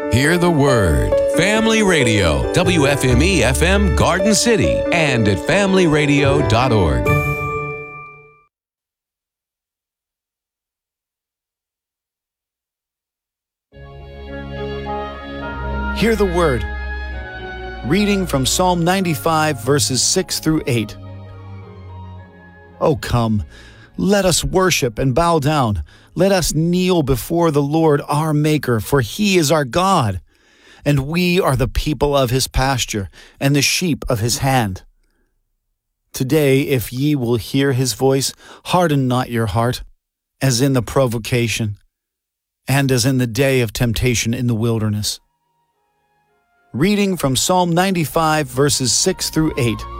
Hear the Word. Family Radio, WFME FM Garden City, and at familyradio.org. Hear the Word. Reading from Psalm 95, verses 6 through 8. O come, let us worship and bow down. Let us kneel before the Lord our Maker, for He is our God, and we are the people of His pasture, and the sheep of His hand. Today, if ye will hear His voice, harden not your heart, as in the provocation, and as in the day of temptation in the wilderness. Reading from Psalm 95, verses 6 through 8.